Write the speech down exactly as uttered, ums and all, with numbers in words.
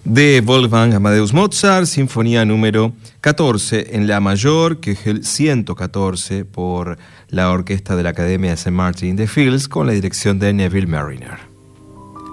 de Wolfgang Amadeus Mozart, Sinfonía número catorce en la mayor, que es el ciento catorce por la orquesta de la Academia de Saint Martin in the Fields, con la dirección de Neville Marriner.